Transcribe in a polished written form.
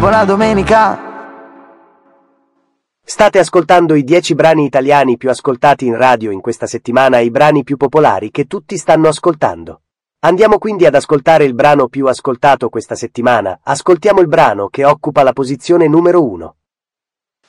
Buona domenica! State ascoltando i 10 brani italiani più ascoltati in radio in questa settimana, i brani più popolari che tutti stanno ascoltando. Andiamo quindi ad ascoltare il brano più ascoltato questa settimana. Ascoltiamo il brano che occupa la posizione numero 1.